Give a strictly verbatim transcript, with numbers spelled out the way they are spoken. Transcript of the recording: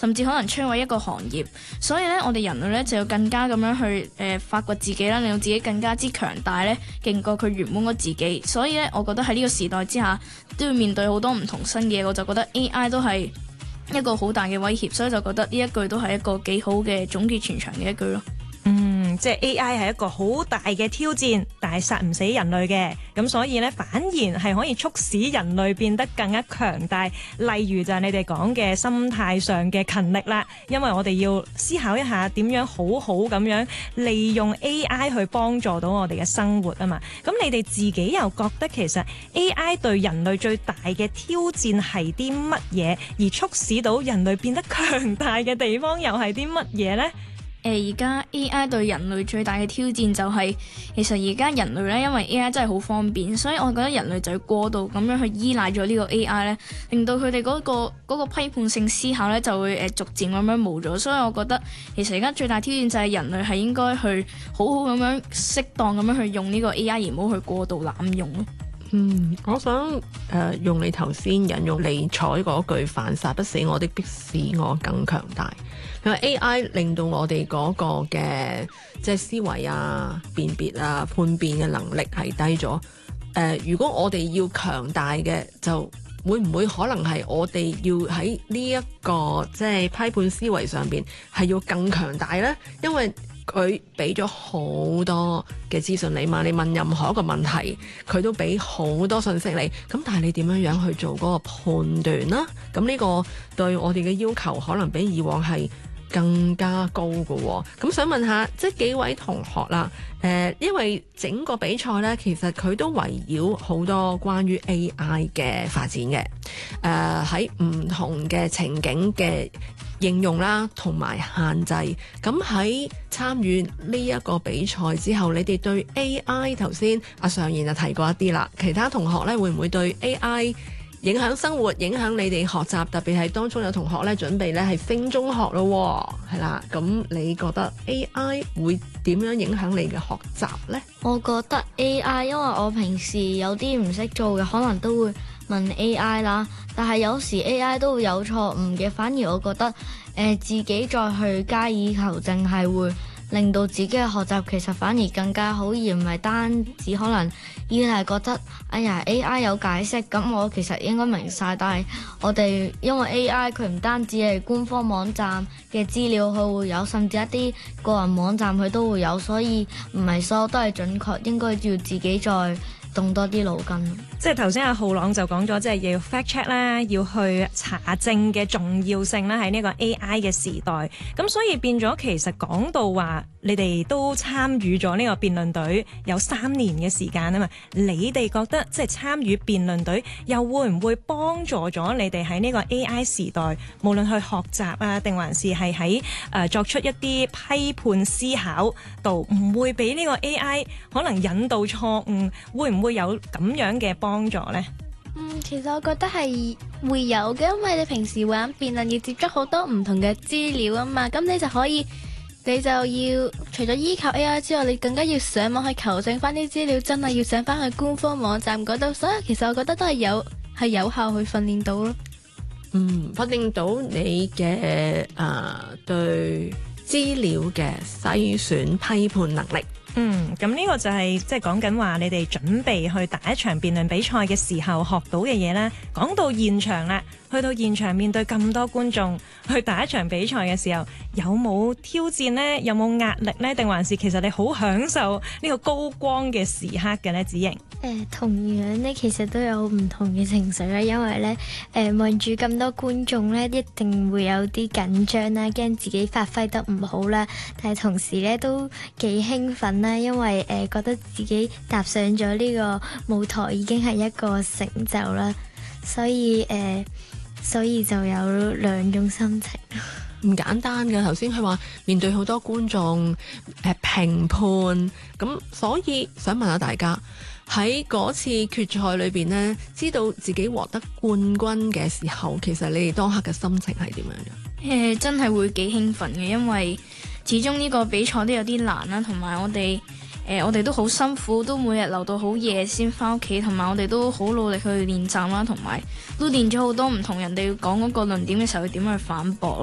甚至可能摧毀一個行業。所以咧，我哋人類咧就要更加咁樣去誒、呃、發掘自己啦，令到自己更加之強大咧，勁過佢原本嗰自己。所以咧，我覺得喺呢個時代之下，都要面對好多唔同新嘅嘢，我就覺得 A I 都係一個好大嘅威脅，所以就覺得呢一句都係一個幾好嘅總結全場嘅一句咯。 嗯，即係 A I 係一個好大嘅挑戰，但係殺唔死人類嘅，咁所以呢，反而係可以促使人類變得更加強大。例如就係你哋講嘅心態上嘅勤力啦，因為我哋要思考一下點樣好好咁樣利用 A I 去幫助到我哋嘅生活啊嘛。咁你哋自己又覺得其實 A I 對人類最大嘅挑戰係啲乜嘢，而促使到人類變得強大嘅地方又係啲乜嘢呢？ 誒，而家 A I 對人類最大嘅挑戰就係、是，其實而家人類咧，因為 A I 真係好方便，所以我覺得人類就要過度咁樣去依賴咗呢個 A I 咧，令到佢哋嗰個嗰、嗰個批判性思考咧就會誒逐漸咁樣冇咗。所以我覺得其實而家最大挑戰就係人類係應該去好好咁樣適當咁樣去用呢個 A I，而唔好去過度濫用咯。 嗯，我想誒、呃、用你頭先引用尼采嗰句凡殺不死我的，必使我更強大。因為 A I 令到我哋嗰個嘅即係思維啊、辨別啊、判別嘅能力係低咗。誒、呃，如果我哋要強大嘅，就會唔會可能係我哋要喺呢一個即係批判思維上邊係要更強大呢？因為佢俾咗好多嘅資訊你嘛，你問任何一個問題，佢都俾好多信息你。咁但係你點樣樣去做嗰個判斷啦？咁呢個對我哋嘅要求可能比以往係更加高嘅喎。咁想問下，即係幾位同學啦，誒、呃，因為整個比賽呢，其實佢都圍繞好多關於 A I 嘅發展嘅，誒喺唔同嘅情景嘅應用啦，同埋限制。咁喺參與呢一個比賽之後，你哋對 A I 頭先阿尚賢就提過一啲啦，其他同學呢會唔會對 A I 影響生活、影響你哋學習？特別係當中有同學呢準備呢係升中學咯，係啦。咁你覺得 A I 會點樣影響你嘅學習呢？ 我覺得 A I， 因為我平時有啲唔識做嘅，可能都會問 A I 啦。但係有時 A I 都會有錯誤嘅，反而我覺得誒、呃、自己再去加以求證係會令到自己嘅學習其實反而更加好，而唔係單止可能依賴覺得哎呀 A I 有解釋，咁我其實應該明晒。但係我哋因為 A I 佢唔單止係官方網站嘅資料佢會有，甚至一啲個人網站佢都會有，所以唔係所有都係準確，應該要自己再動多啲腦筋。 即係頭先阿浩朗就講咗，即係要 fact check 啦，要去查證嘅重要性啦，喺呢個 A I 嘅時代。咁所以變咗，其實講到話你哋都參與咗呢個辯論隊有三年嘅時間啊嘛，你哋覺得即係參與辯論隊又會唔會幫助咗你哋喺呢個 A I 時代，無論去學習啊，定還是係喺誒作出一啲批判思考度，唔會俾呢個 A I 可能引導錯誤，會唔會有咁樣嘅幫助呢？ 嗯，其實我覺得係會有嘅，因為你平時玩辯論要接觸好多唔同嘅資料啊嘛，咁你就可以，你就要除咗依靠 A I 之外，你更加要上網去求證翻啲資料，真係要上翻去官方網站嗰度，所以其實我覺得都係有係有效去訓練到咯。 嗯，訓練到你嘅誒、呃、對資料嘅篩選批判能力。 嗯，咁呢個就係即係講緊話你哋準備去打一場辯論比賽嘅時候學到嘅嘢啦。講到現場啦，去到現場面對咁多觀眾去打一場比賽嘅時候，有冇挑戰呢？有冇壓力呢？定還是其實你好享受呢個高光嘅時刻嘅呢？子瑩？誒、 呃，同樣呢，其實都有唔同嘅情緒啦，因為呢，誒望住咁多觀眾呢，一定會有啲緊張啦，驚自己發揮得唔好啦，但係同時呢，都幾興奮啦，因為誒、呃、覺得自己踏上咗呢個舞台已經係一個成就啦，所以誒、呃，所以就有兩種心情。 唔簡單嘅，頭先佢話面對好多觀眾誒評判，咁所以想問下大家喺嗰次決賽裏邊呢，知道自己獲得冠軍嘅時候，其實你哋當刻嘅心情係點樣嘅？ 誒、呃，真係會幾興奮嘅，因為始終呢個比賽都有啲難啦，同埋我哋誒、呃、我哋都好辛苦，都每日留到好夜先翻屋企，同埋我哋都好努力去練習啦，同埋都練咗好多唔同人哋講嗰個論點嘅時候，要點樣去反駁咯。